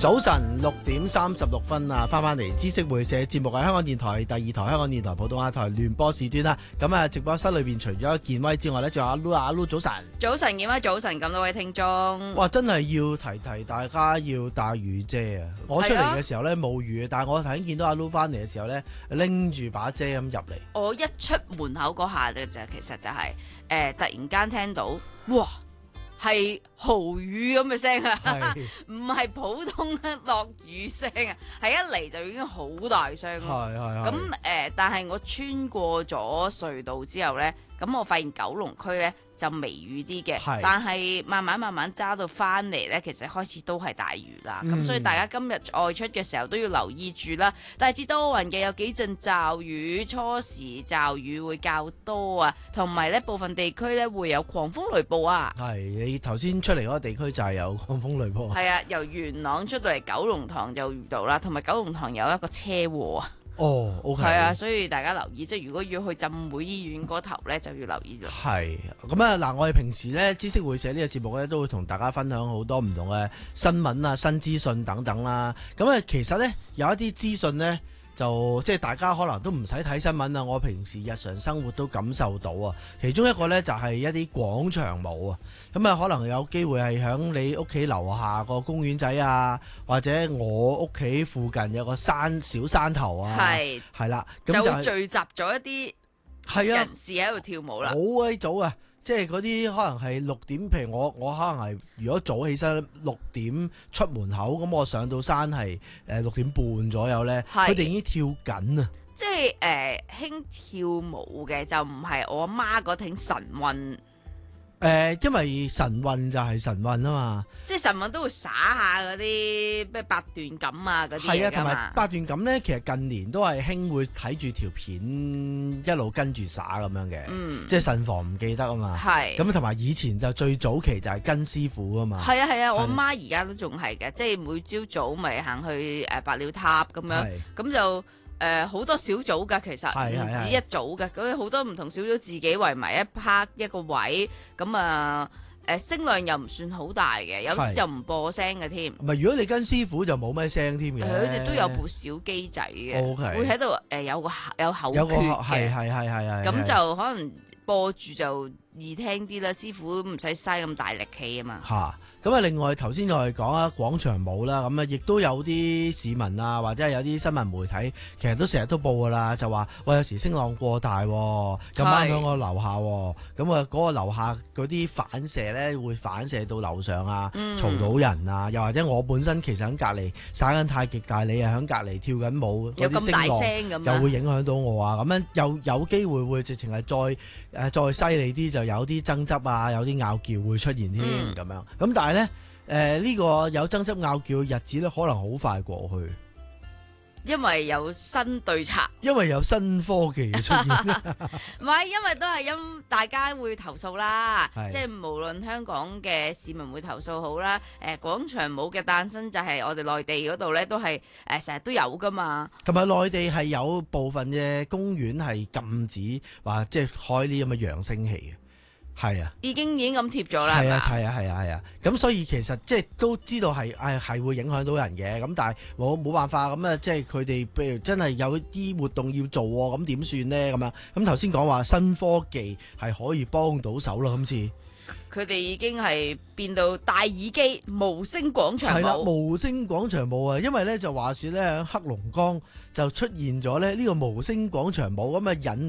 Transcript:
早晨6:36啊，翻嚟知識會社節目係香港電台第2台香港電台普通話台聯播時段啦。咁啊，直播室裏邊除咗健威之外咧，仲有阿 Lu 阿 Lu 早晨。 早晨，健威早晨，咁多位聽眾。 哇，真係要提大家要帶雨遮啊！我出嚟嘅時候咧冇雨，但係我頭先見到阿 Lu 翻嚟嘅時候咧，拎住把遮咁入嚟。 我一出門口嗰下咧就其實就係、突然間聽到哇！係豪雨咁嘅聲啊，唔係普通落雨聲啊，係一嚟就已經好大聲咯。咁但係我穿過咗隧道之後呢，咁我發現九龍區呢就微雨啲嘅，但係慢慢揸到翻嚟呢，其實開始都係大雨啦。咁所以大家今日外出嘅時候都要留意住啦。大致多雲嘅，有幾陣驟雨，初時驟雨會較多啊，同埋呢部分地區呢會有狂風雷暴啊。 係你頭先出嚟嗰個地區就係有狂風雷暴。係啊，由元朗出到嚟九龍塘就遇到啦，同埋九龍塘有一個車禍啊。 哦，OK。 係啊，所以大家留意，即係如果要去浸會醫院嗰頭咧，就要留意啦。 係咁啊！嗱，我哋平時咧知識會社呢個節目咧，都會同大家分享好多唔同嘅新聞啊、新資訊等等啦。咁啊，其實咧有一啲資訊咧，就即係大家可能都唔使睇新聞啊，我平時日常生活都感受到啊。其中一個咧就係一啲廣場舞啊。咁啊，可能有機會係響你屋企樓下個公園仔啊，或者我屋企附近有個小山頭啊，係啦，咁就聚集咗一啲人士喺度跳舞啦。 好鬼早啊！即係嗰啲可能係6點，譬如我可能係如果早起身6點出門口，咁我上到山係6點半左右咧，佢哋已經跳緊啊！ 即係興跳舞嘅就唔係我阿媽嗰挺神韻。 因為神韻就係神韻啊嘛，即係神韻都會耍下嗰啲咩八段錦啊嗰啲嘢㗎嘛。係啊， 同埋八段錦咧，其實近年都係興會睇住條片一路跟住耍咁樣嘅，即係慎防唔記得啊嘛。係咁，同埋以前就最早期就係跟師傅啊嘛。係啊，我阿媽而家都仲係嘅，即係每朝早咪行去白鳥塔咁樣，咁就。好多小組㗎，其實唔止一組嘅，咁好多唔同小組自己圍埋一 part 一個位，咁啊聲量又唔算好大嘅，有啲就唔播聲嘅添。唔係，如果你跟師傅就冇咩聲添嘅。佢哋都有部小機仔嘅，會喺度有口訣嘅，係。咁就可能播住就易聽啲啦，師傅唔使嘥咁大力氣啊嘛。嚇！咁啊，另外頭先我哋講啊廣場舞啦，咁啊亦都有啲市民啊，或者係有啲新聞媒體，其實都成日都報噶啦，就話喂有時聲浪過大，咁啱喺我樓下，咁啊嗰個樓下嗰啲反射咧會反射到樓上啊，嘈到人啊，又或者我本身其實喺隔離耍緊太極，但係你又喺隔離跳緊舞，嗰啲聲浪又會影響到我啊，咁樣又有機會會直情係再犀利啲，就有啲爭執啊，有啲拗撬會出現添咁樣，咁但係咧，呢個有爭執拗撬嘅日子咧，可能好快過去，因為有新對策，因為有新科技嘅出現。 唔係，因為都係因大家會投訴啦，即係無論香港嘅市民會投訴好啦，廣場舞嘅誕生就係我哋內地嗰度咧，都係成日都有噶嘛。同埋內地係有部分嘅公園係禁止話即係開呢咁嘅揚聲器嘅。係啊，已經咁貼咗啦。係啊，咁所以其實即係都知道係會影響到人嘅，咁但係冇辦法咁啊，即係佢哋譬如真係有啲活動要做喎，咁點算呢？咁樣咁頭先講話新科技係可以幫到手啦，今次。佢哋已經係變到戴耳機無聲廣場舞。係啦，無聲廣場舞啊，因為咧就話說咧喺黑龍江就出現咗咧呢個無聲廣場舞，咁啊引